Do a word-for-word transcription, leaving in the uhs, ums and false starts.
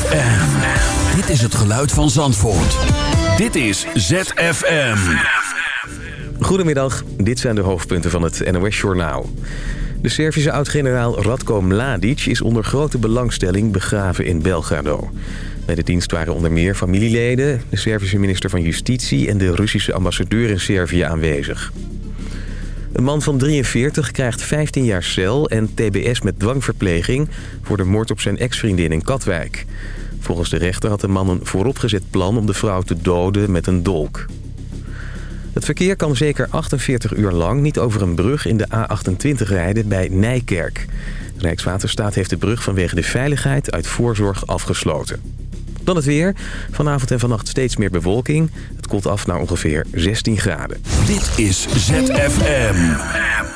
F M. Dit is het geluid van Zandvoort. Dit is Z F M. Goedemiddag, dit zijn de hoofdpunten van het N O S-journaal. De Servische oud-generaal Ratko Mladic is onder grote belangstelling begraven in Belgrado. Bij de dienst waren onder meer familieleden, de Servische minister van Justitie en de Russische ambassadeur in Servië aanwezig. Een man van drieënveertig krijgt vijftien jaar cel en T B S met dwangverpleging voor de moord op zijn ex-vriendin in Katwijk. Volgens de rechter had de man een vooropgezet plan om de vrouw te doden met een dolk. Het verkeer kan zeker achtenveertig uur lang niet over een brug in de A achtentwintig rijden bij Nijkerk. Rijkswaterstaat heeft de brug vanwege de veiligheid uit voorzorg afgesloten. Dan het weer. Vanavond en vannacht steeds meer bewolking. Het koelt af naar ongeveer zestien graden. Dit is Z F M.